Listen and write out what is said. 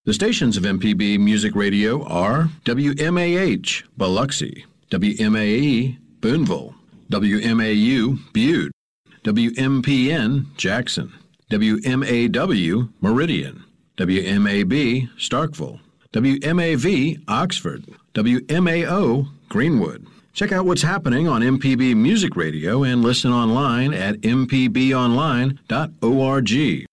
The stations of MPB Music Radio are WMAH, Biloxi, WMAE, Boonville, WMAU, Butte, WMPN, Jackson, WMAW, Meridian, WMAB, Starkville, WMAV, Oxford, WMAO, Greenwood. Check out what's happening on MPB Music Radio and listen online at mpbonline.org.